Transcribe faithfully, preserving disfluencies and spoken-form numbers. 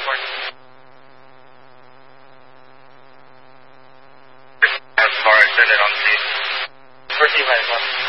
airport. As far as send it on the fourteen minus one.